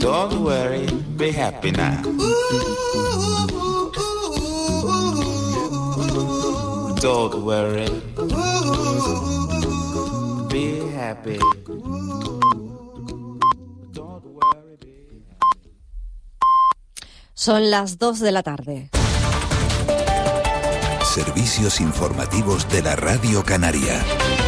Don't worry, be happy now. Don't worry, be happy. Son las 2 de la tarde. Servicios informativos de la Radio Canaria.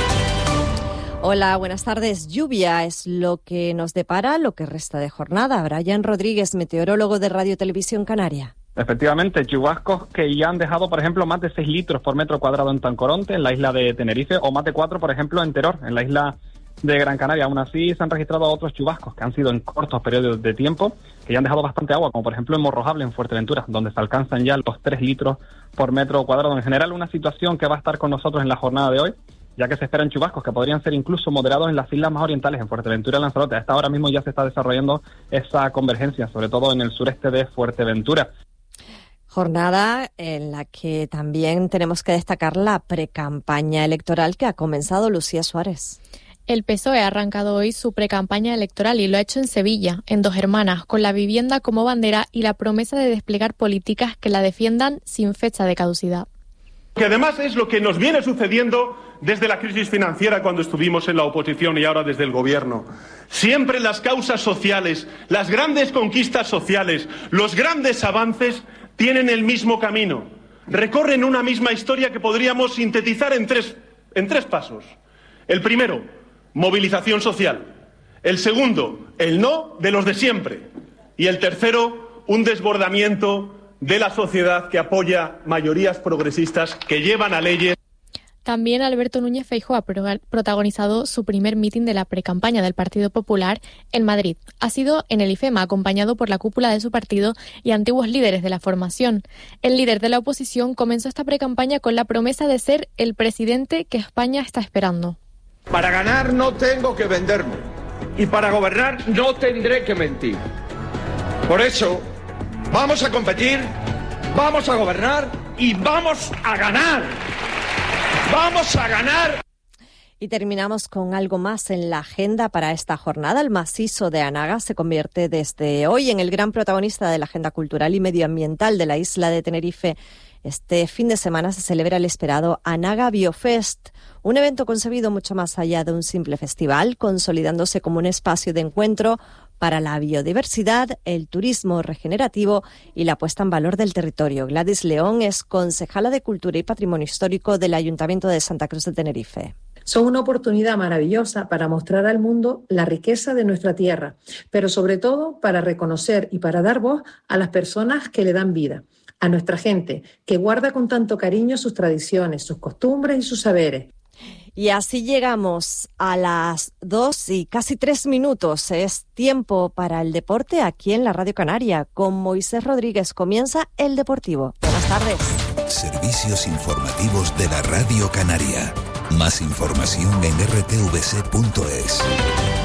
Hola, buenas tardes. Lluvia es lo que nos depara lo que resta de jornada. Brian Rodríguez, meteorólogo de Radio Televisión Canaria. Efectivamente, chubascos que ya han dejado, por ejemplo, más de 6 litros por metro cuadrado en Tancoronte, en la isla de Tenerife, o más de 4, por ejemplo, en Teror, en la isla de Gran Canaria. Aún así, se han registrado otros chubascos que han sido en cortos periodos de tiempo, que ya han dejado bastante agua, como por ejemplo en Morrojable, en Fuerteventura, donde se alcanzan ya los 3 litros por metro cuadrado. En general, una situación que va a estar con nosotros en la jornada de hoy, ya que se esperan chubascos que podrían ser incluso moderados en las islas más orientales, en Fuerteventura y Lanzarote. A esta hora mismo ya se está desarrollando esa convergencia, sobre todo en el sureste de Fuerteventura. Jornada en la que también tenemos que destacar la precampaña electoral que ha comenzado. Lucía Suárez. El PSOE ha arrancado hoy su precampaña electoral y lo ha hecho en Sevilla, en Dos Hermanas, con la vivienda como bandera y la promesa de desplegar políticas que la defiendan sin fecha de caducidad. Que además es lo que nos viene sucediendo desde la crisis financiera cuando estuvimos en la oposición y ahora desde el gobierno. Siempre las causas sociales, las grandes conquistas sociales, los grandes avances tienen el mismo camino. Recorren una misma historia que podríamos sintetizar en tres pasos. El primero, movilización social. El segundo, el no de los de siempre. Y el tercero, un desbordamiento de la sociedad que apoya mayorías progresistas que llevan a leyes. También Alberto Núñez Feijóo ha protagonizado su primer mitin de la precampaña del Partido Popular en Madrid. Ha sido en el IFEMA, acompañado por la cúpula de su partido y antiguos líderes de la formación. El líder de la oposición comenzó esta precampaña con la promesa de ser el presidente que España está esperando. Para ganar no tengo que venderme y para gobernar no tendré que mentir. Por eso, vamos a competir, vamos a gobernar y vamos a ganar. ¡Vamos a ganar! Y terminamos con algo más en la agenda para esta jornada. El macizo de Anaga se convierte desde hoy en el gran protagonista de la agenda cultural y medioambiental de la isla de Tenerife. Este fin de semana se celebra el esperado Anaga Biofest, un evento concebido mucho más allá de un simple festival, consolidándose como un espacio de encuentro para la biodiversidad, el turismo regenerativo y la puesta en valor del territorio. Gladys León es concejala de Cultura y Patrimonio Histórico del Ayuntamiento de Santa Cruz de Tenerife. Son una oportunidad maravillosa para mostrar al mundo la riqueza de nuestra tierra, pero sobre todo para reconocer y para dar voz a las personas que le dan vida, a nuestra gente, que guarda con tanto cariño sus tradiciones, sus costumbres y sus saberes. Y así llegamos a las 2 y casi 3 minutos. Es tiempo para el deporte aquí en la Radio Canaria. Con Moisés Rodríguez comienza El Deportivo. Buenas tardes. Servicios informativos de la Radio Canaria. Más información en rtvc.es.